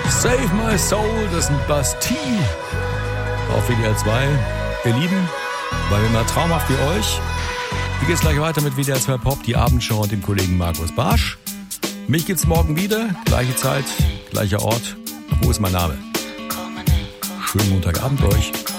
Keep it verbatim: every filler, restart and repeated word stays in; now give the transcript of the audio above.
Save My Soul, das sind Bastille auf W D R zwei. Ihr Lieben, war mir mal traumhaft wie euch. Hier geht's gleich weiter mit W D R zwei Pop, die Abendschau und dem Kollegen Markus Barsch. Mich gibt's morgen wieder, gleiche Zeit, gleicher Ort. Wo ist mein Name? Schönen Montagabend euch.